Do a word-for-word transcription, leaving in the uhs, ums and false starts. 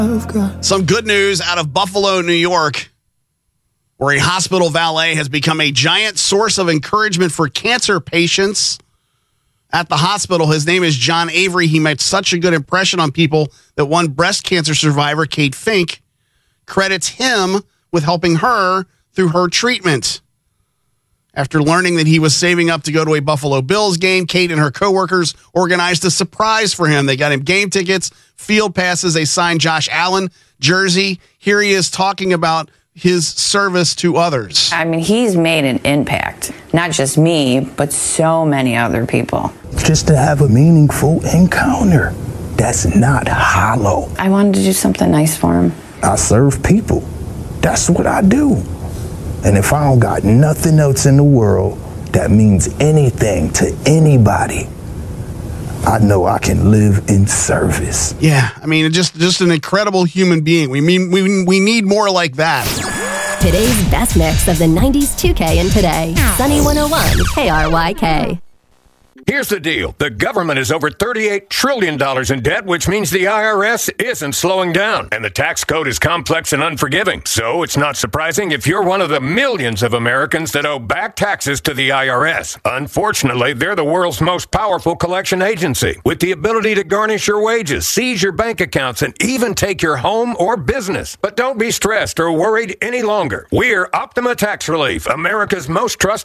Some good news out of Buffalo, New York, where a hospital valet has become a giant source of encouragement for cancer patients at the hospital. His name is John Avery. He made such a good impression on people that one breast cancer survivor, Kate Fink, credits him with helping her through her treatment. After learning that he was saving up to go to a Buffalo Bills game, Kate and her coworkers organized a surprise for him. They got him game tickets, field passes, a signed Josh Allen jersey. Here he is talking about his service to others. I mean, he's made an impact. Not just me, but so many other people. Just to have a meaningful encounter that's not hollow. I wanted to do something nice for him. I serve people. That's what I do. And if I don't got nothing else in the world that means anything to anybody, I know I can live in service. Yeah, I mean, just just an incredible human being. We mean we we need more like that. Today's best mix of the nineties two K and today. Sunny one oh one K R Y K. Here's the deal. The government is over thirty-eight trillion dollars in debt, which means the I R S isn't slowing down. And the tax code is complex and unforgiving. So it's not surprising if you're one of the millions of Americans that owe back taxes to the I R S. Unfortunately, they're the world's most powerful collection agency, with the ability to garnish your wages, seize your bank accounts, and even take your home or business. But don't be stressed or worried any longer. We're Optima Tax Relief, America's most trusted